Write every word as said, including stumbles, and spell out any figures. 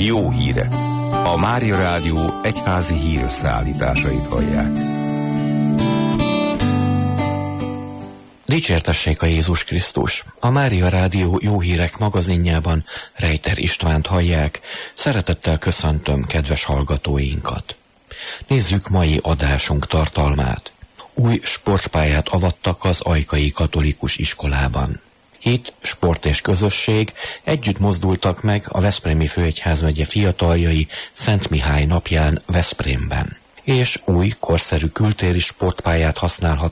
Jó hírek. A Mária Rádió egyházi hírösszeállításait hallják. Dicsértessék a Jézus Krisztus! A Mária Rádió Jó Hírek magazinjában Rejter Istvánt hallják. Szeretettel köszöntöm kedves hallgatóinkat. Nézzük mai adásunk tartalmát. Új sportpályát avattak az Ajkai Katolikus Iskolában. Hit, sport és közösség együtt mozdultak meg a Veszprémi Főegyházmegye fiataljai Szent Mihály napján Veszprémben, és új, korszerű kültéri sportpályát használhat